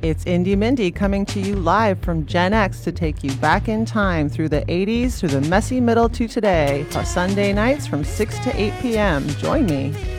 It's Indie Mindy coming to you live from Gen X to take you back in time through the 80s, through the messy middle to today, Sunday nights from 6 to 8 p.m. Join me.